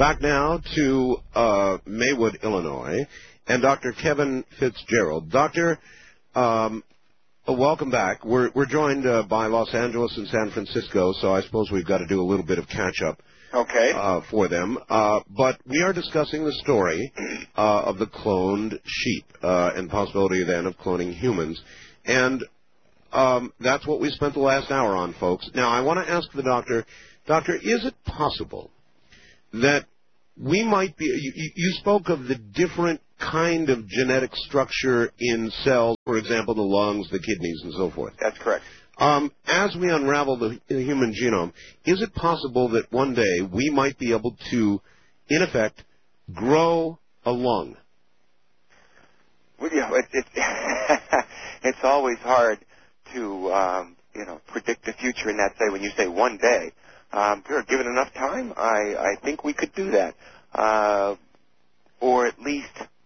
Back now to Maywood, Illinois, and Dr. Kevin Fitzgerald. Doctor, welcome back. We're joined by Los Angeles and San Francisco, so I suppose we've got to do a little bit of catch-up. Okay. For them. But we are discussing the story of the cloned sheep and the possibility then of cloning humans. And that's what we spent the last hour on, folks. Now, I want to ask the doctor, is it possible that we might be, you spoke of the different kind of genetic structure in cells, for example, the lungs, the kidneys, and so forth. That's correct. As we unravel the human genome, is it possible that one day we might be able to, in effect, grow a lung? Well, it's always hard to, predict the future in that way when you say one day. Given enough time, I think we could do that. Or at least,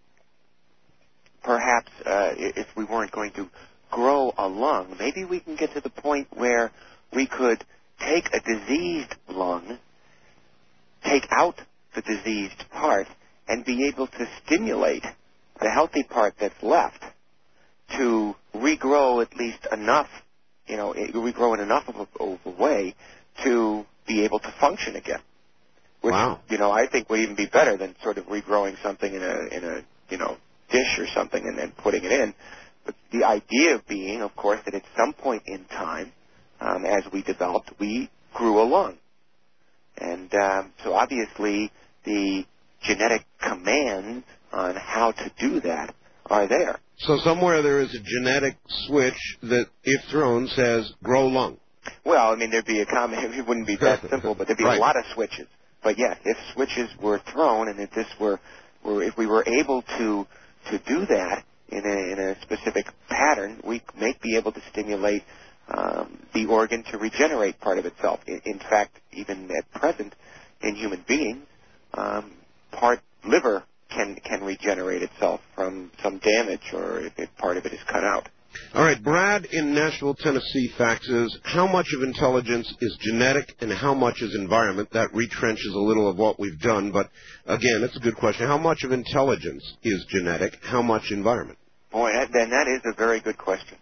perhaps, if we weren't going to grow a lung, maybe we can get to the point where we could take a diseased lung, take out the diseased part, and be able to stimulate the healthy part that's left to regrow at least enough, regrow in enough of a way to be able to function again. Which, wow. I think would even be better than sort of regrowing something in a dish or something and then putting it in. But the idea being, of course, that at some point in time, as we developed, we grew a lung. And so obviously the genetic commands on how to do that are there. So somewhere there is a genetic switch that, if thrown, says, grow lung. Well, there'd be it wouldn't be that simple, but there'd be right. A lot of switches. But yes, if switches were thrown and if if we were able to do that, in a specific pattern, we may be able to stimulate the organ to regenerate part of itself. In fact, even at present, in human beings, part liver can regenerate itself from some damage or if part of it is cut out. All right, Brad in Nashville, Tennessee faxes, how much of intelligence is genetic and how much is environment? That retrenches a little of what we've done, but again, it's a good question. How much of intelligence is genetic? How much environment? Boy, then that is a very good question.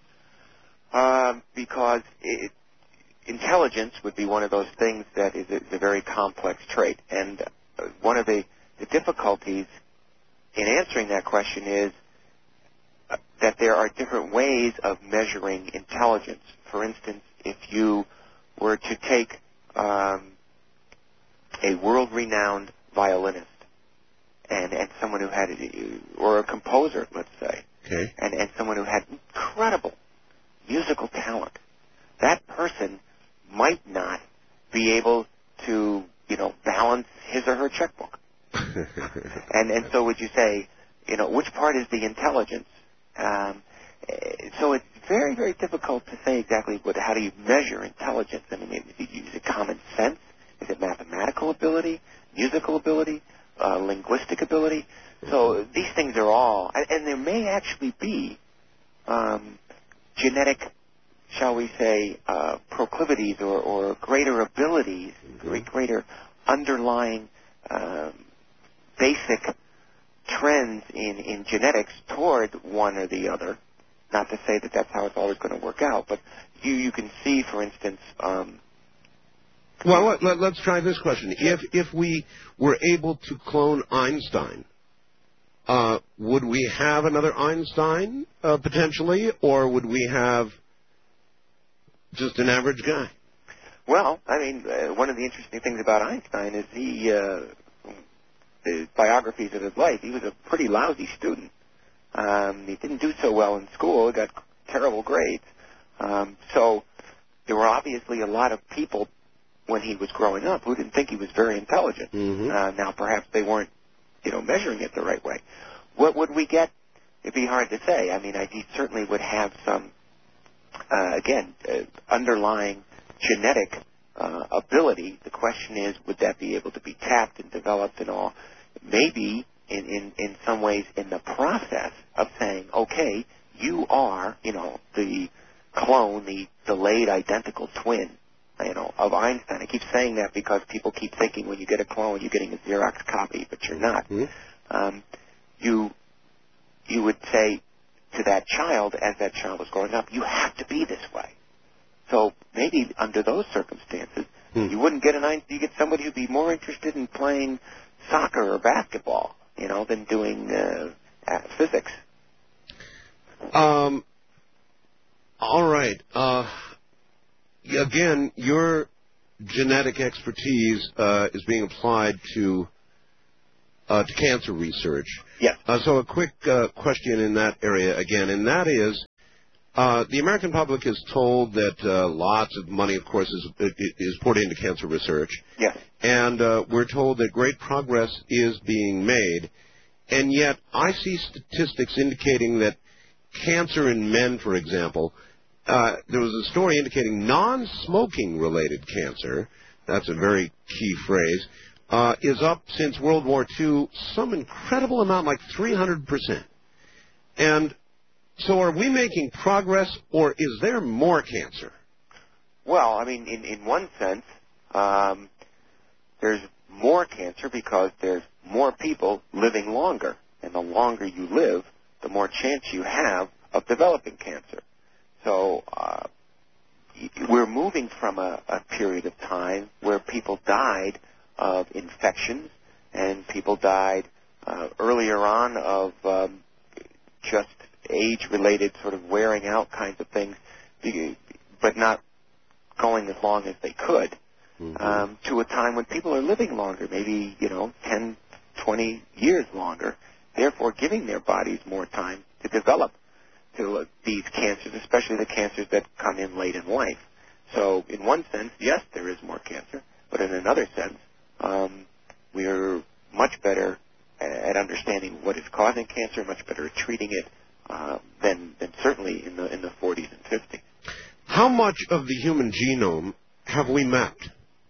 Because intelligence would be one of those things that is a very complex trait. And one of the difficulties in answering that question is that there are different ways of measuring intelligence. For instance, if you were to take a world-renowned violinist and someone who had, or a composer, let's say, okay, and someone who had incredible musical talent, that person might not be able to, balance his or her checkbook. and so would you say, which part is the intelligence? So it's very, very difficult to say exactly how do you measure intelligence. Is it common sense? Is it mathematical ability, musical ability, linguistic ability? So these things are all, and there may actually be genetic, shall we say, proclivities or greater abilities, greater underlying basic trends in genetics toward one or the other. Not to say that that's how it's always going to work out, but you can see, for instance. Well, let's try this question. If we were able to clone Einstein, would we have another Einstein potentially, or would we have just an average guy? Well, one of the interesting things about Einstein is the biographies of his life, he was a pretty lousy student. He didn't do so well in school. He got terrible grades. So there were obviously a lot of people when he was growing up who didn't think he was very intelligent. Mm-hmm. Now, perhaps they weren't, measuring it the right way. What would we get? It'd be hard to say. He certainly would have some, underlying genetic ability. The question is, would that be able to be tapped and developed and all? Maybe in some ways in the process of saying, okay, you are, the clone, the delayed identical twin of Einstein. I keep saying that because people keep thinking when you get a clone, you're getting a Xerox copy, but you're not. Mm-hmm. You would say to that child, as that child is growing up, you have to be this way. So maybe under those circumstances, you wouldn't get you get somebody who'd be more interested in playing soccer or basketball, than doing physics. All right. Again, your genetic expertise is being applied to cancer research. Yes. So a quick question in that area again, and that is, the American public is told that lots of money, of course, is poured into cancer research. Yes. And we're told that great progress is being made. And yet I see statistics indicating that cancer in men, for example, there was a story indicating non-smoking related cancer, that's a very key phrase, is up since World War II some incredible amount, like 300%. And so are we making progress, or is there more cancer? Well, I mean, in one sense, there's more cancer because there's more people living longer. And the longer you live, the more chance you have of developing cancer. So we're moving from a period of time where people died of infections and people died earlier on of just age-related sort of wearing out kinds of things, but not going as long as they could, to a time when people are living longer, maybe, 10, 20 years longer, therefore giving their bodies more time to develop to these cancers, especially the cancers that come in late in life. So in one sense, yes, there is more cancer, but in another sense, we're much better at understanding what is causing cancer, much better at treating it than certainly in the 40s and 50s. How much of the human genome have we mapped?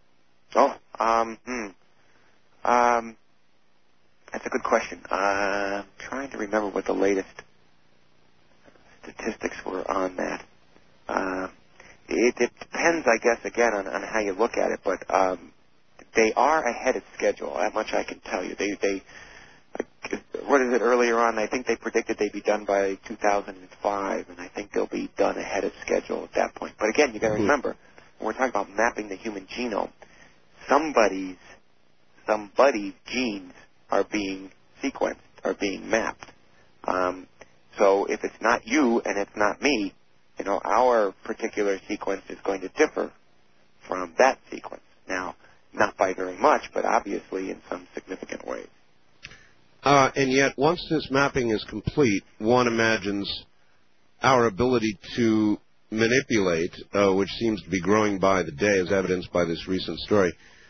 That's a good question. I'm trying to remember what the latest statistics were on that. It depends, I guess, again, on how you look at it, but they are ahead of schedule. That much I can tell you. They what is it, earlier on, I think they predicted they'd be done by 2005, and I think they'll be done ahead of schedule at that point. But again, you got to remember, when we're talking about mapping the human genome, somebody's genes are being sequenced, are being mapped. So if it's not you and it's not me, our particular sequence is going to differ from that sequence. Now, not by very much, but obviously in some significant ways. And yet, once this mapping is complete, one imagines our ability to manipulate, which seems to be growing by the day, as evidenced by this recent story,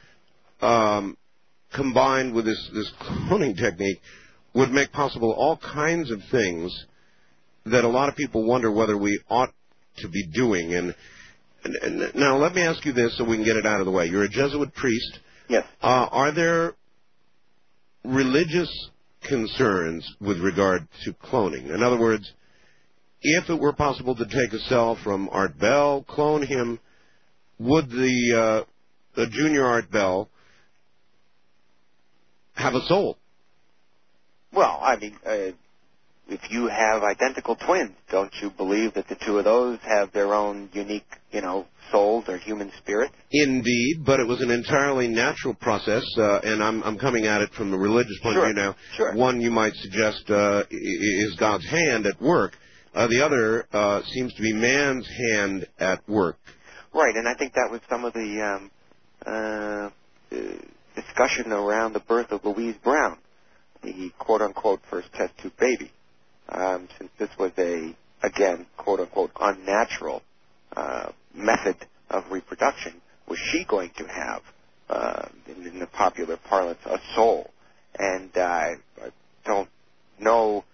combined with this cloning technique, would make possible all kinds of things that a lot of people wonder whether we ought to be doing. And now, let me ask you this so we can get it out of the way. You're a Jesuit priest. Yes. Are there religious concerns with regard to cloning? In other words, if it were possible to take a cell from Art Bell, clone him, would the junior Art Bell have a soul? Well, I mean, if you have identical twins, don't you believe that the two of those have their own unique, souls or human spirits? Indeed, but it was an entirely natural process, and I'm coming at it from the religious point of view now. Sure. One you might suggest is God's hand at work. The other seems to be man's hand at work. Right, and I think that was some of the discussion around the birth of Louise Brown, the quote-unquote first test tube baby. Since this was again, quote-unquote unnatural method of reproduction, was she going to have, in the popular parlance, a soul? And I don't know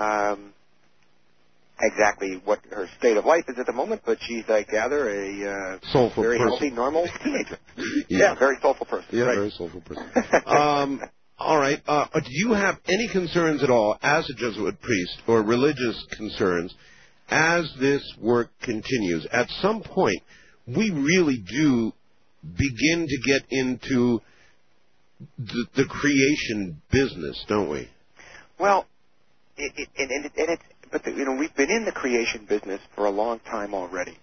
exactly what her state of life is at the moment, but she's, I gather, a soulful very person. healthy, normal teenager. Yeah, very soulful person. Yeah, right. Very soulful person. All right. Do you have any concerns at all, as a Jesuit priest, or religious concerns, as this work continues? At some point, we really do begin to get into the creation business, don't we? Well, we've been in the creation business for a long time already.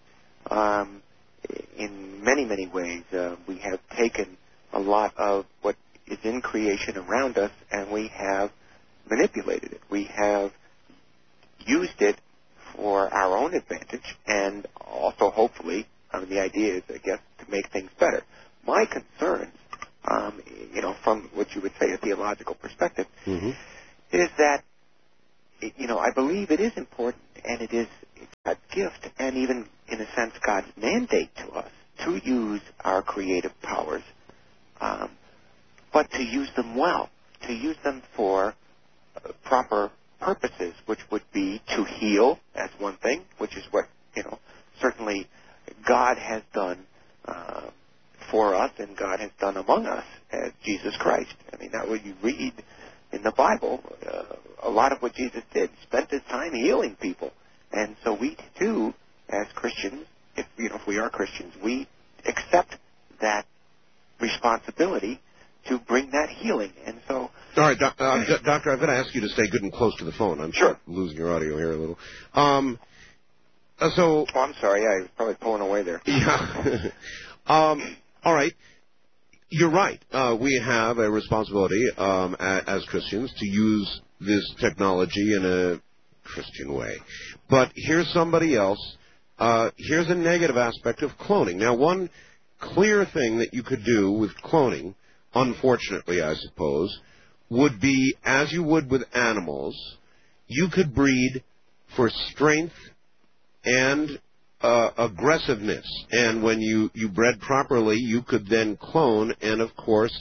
In many, many ways, we have taken a lot of what is in creation around us, and we have manipulated it. We have used it for our own advantage, and also, hopefully, the idea is, I guess, to make things better. My concerns, from what you would say a theological perspective, is that, I believe it is important, and it's God's gift, and even, in a sense, God's mandate to us to use our creative powers, but to use them well, to use them for proper purposes, which would be to heal, as one thing, which is what, certainly God has done for us, and God has done among us as Jesus Christ. I mean, that what you read in the Bible, a lot of what Jesus did, spent his time healing people. And so we, too, as Christians, if we are Christians, we accept that responsibility to bring that healing. And so... All right, Doctor, I've got to ask you to stay good and close to the phone. I'm sure losing your audio here a little. Oh, I'm sorry. I was probably pulling away there. Yeah. All right. You're right. We have a responsibility as Christians to use this technology in a Christian way. But here's somebody else. Here's a negative aspect of cloning. Now, one clear thing that you could do with cloning, unfortunately, I suppose, would be, as you would with animals, you could breed for strength and aggressiveness. And when you bred properly, you could then clone, and of course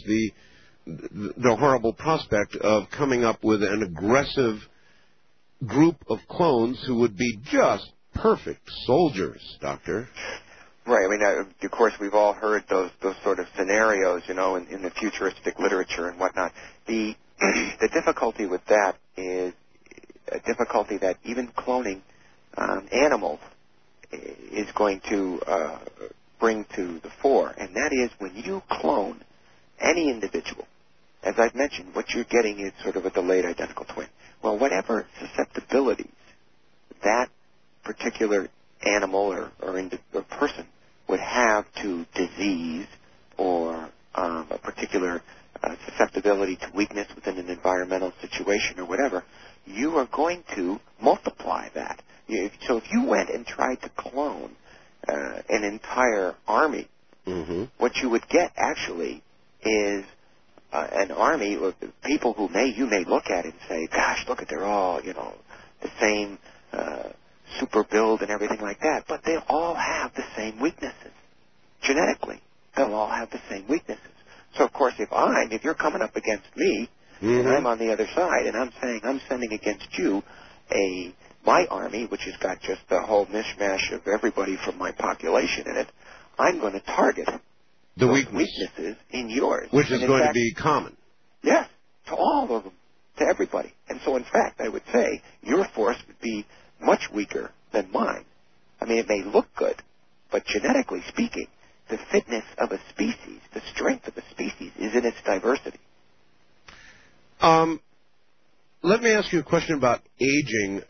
the horrible prospect of coming up with an aggressive group of clones who would be just perfect soldiers, Doctor. Right. I mean, of course, we've all heard those sort of scenarios, in the futuristic literature and whatnot. The difficulty with that is a difficulty that even cloning animals is going to bring to the fore, and that is when you clone any individual. As I've mentioned, what you're getting is sort of a delayed identical twin. Well, whatever susceptibilities that particular animal or person would have to disease or a particular susceptibility to weakness within an environmental situation or whatever, you are going to multiply that. So if you went and tried to clone an entire army, what you would get actually is an army of people who you may look at it and say, gosh, look at, they're all, the same super build and everything like that, but they all have the same weaknesses. Genetically, they'll all have the same weaknesses. So, of course, if you're coming up against me, and I'm on the other side, and I'm saying I'm sending against you my army, which has got just a whole mishmash of everybody from my population in it, I'm going to target the those weaknesses in yours. Which is going to be common. Yes, to all of them, to everybody. And so, in fact, I would say your force would be much weaker than mine. I mean, it may look good, but genetically speaking, the fitness of a species, the strength of a species, is in its diversity. Let me ask you a question about aging.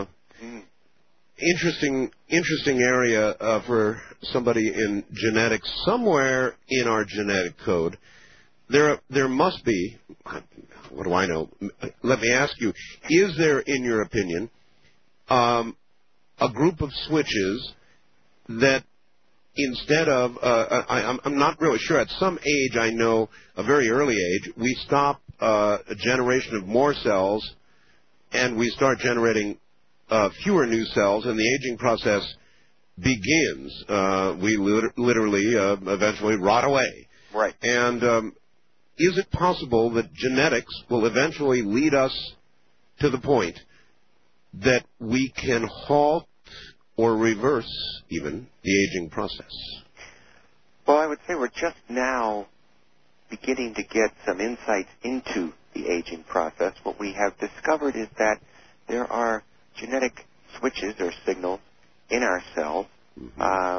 Interesting area for somebody in genetics. Somewhere in our genetic code, there must be. What do I know? Let me ask you: is there, in your opinion, a group of switches that instead of I'm not really sure. At some age, I know a very early age, we stop a generation of more cells, and we start generating fewer new cells, and the aging process begins. We literally eventually rot away. Right. And is it possible that genetics will eventually lead us to the point that we can halt or reverse even the aging process? Well, I would say we're just now beginning to get some insights into the aging process. What we have discovered is that there are genetic switches or signals in our cells,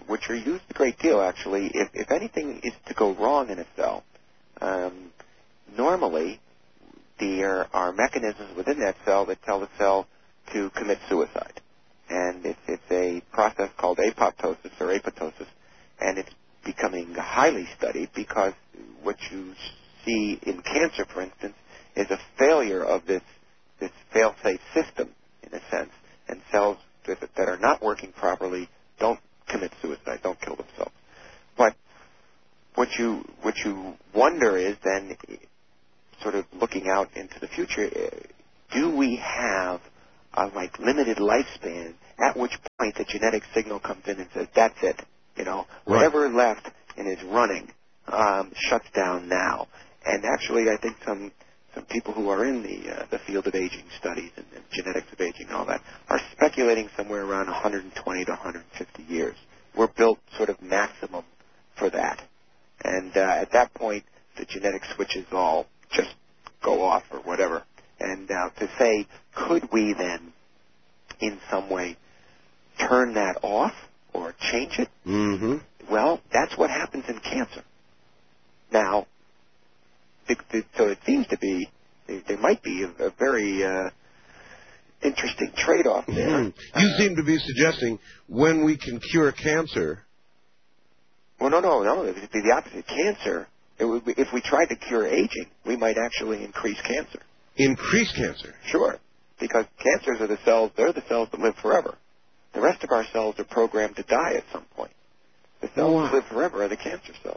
which are used a great deal, actually. If anything is to go wrong in a cell, normally there are mechanisms within that cell that tell the cell to commit suicide. And it's a process called apoptosis or apoptosis, and it's becoming highly studied because what you see in cancer, for instance, is a failure of this fail-safe system, in a sense, and cells that are not working properly don't commit suicide, don't kill themselves. But what you wonder is then, sort of looking out into the future, do we have a limited lifespan at which point the genetic signal comes in and says, that's it, whatever left and is running shuts down now. And actually, I think some people who are in the field of aging studies and genetics of aging and all that are speculating somewhere around 120 to 150 years. We're built sort of maximum for that. And at that point, the genetic switches all just go off or whatever. And to say, could we then in some way turn that off or change it? Mm-hmm. Well, that's what happens in cancer. Now, so it seems to be, there might be a very interesting trade-off there. Mm-hmm. You seem to be suggesting when we can cure cancer. Well, no. It would be the opposite. Cancer, if we tried to cure aging, we might actually increase cancer. Increase cancer? Sure, because cancers are they're the cells that live forever. The rest of our cells are programmed to die at some point. The cells that live forever are the cancer cells.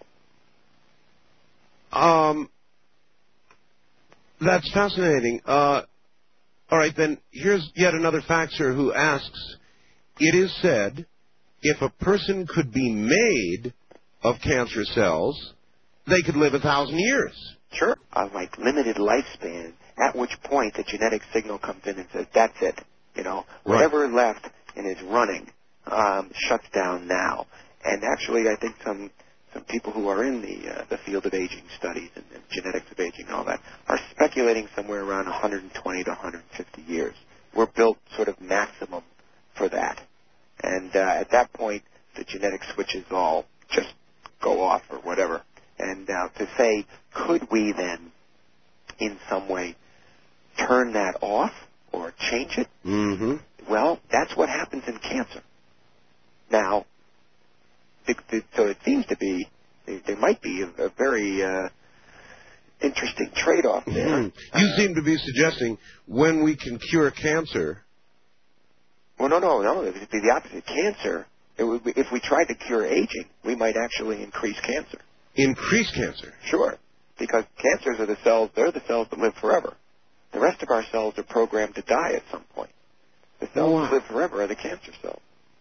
That's fascinating. All right, then, here's yet another faxer who asks, it is said, if a person could be made of cancer cells, they could live 1,000 years. Sure. A limited lifespan, at which point the genetic signal comes in and says, that's it. Whatever left and is running shuts down now. And actually, I think some people who are in the field of aging studies and genetics of aging and all that are speculating somewhere around 120 to 150 years. We're built sort of maximum for that. And at that point, the genetic switches all just go off or whatever. And to say, could we then in some way turn that off or change it? Mm-hmm. Well, that's what happens in cancer. Now, so it seems to be, there might be a very interesting trade-off there. Mm-hmm. You seem to be suggesting when we can cure cancer. Well, no. It would be the opposite. Cancer, if we tried to cure aging, we might actually increase cancer. Increase cancer? Sure, because cancers are they're the cells that live forever. The rest of our cells are programmed to die at some point. The cells that live forever are the cancer cells.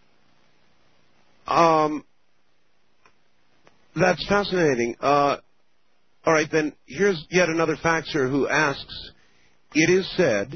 That's fascinating. All right, then, here's yet another faxer who asks, it is said